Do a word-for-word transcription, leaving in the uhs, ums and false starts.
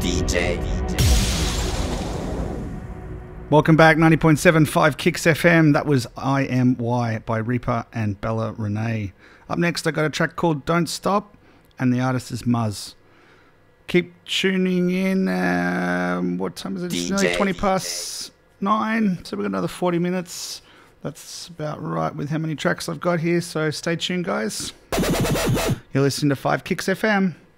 D J. Welcome back, ninety point seven five Kicks F M. That was I Am Y by Reaper and Bella Renee. Up next, I got a track called Don't Stop, and the artist is Muzz. Keep tuning in. Um, what time is it? It's nearly twenty past nine, so we've got another forty minutes. That's about right with how many tracks I've got here, so stay tuned, guys. You're listening to five Kicks F M.